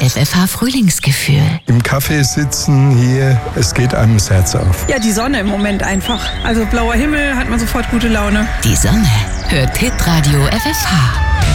FFH Frühlingsgefühl. Im Café sitzen hier, es geht einem das Herz auf. Ja, die Sonne im Moment einfach. Also blauer Himmel, hat man sofort gute Laune. Die Sonne hört Hitradio FFH.